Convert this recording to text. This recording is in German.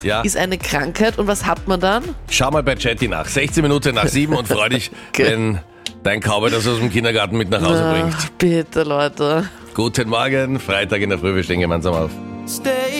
Ja. ist eine Krankheit und was hat man dann? Schau mal bei Chatty nach. 16 Minuten nach 7 und freu dich, wenn dein Cowboy das aus dem Kindergarten mit nach Hause bringt. Bitte, Leute. Guten Morgen, Freitag in der Früh, wir stehen gemeinsam auf. Stay